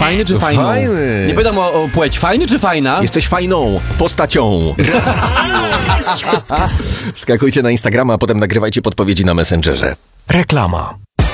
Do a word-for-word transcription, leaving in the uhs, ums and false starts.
Fajny czy fajną? Fajny. Nie pytam o, o płeć. Fajny czy fajna? Jesteś fajną postacią. Wskakujcie na Instagrama, a potem nagrywajcie podpowiedzi na Messengerze. Reklama.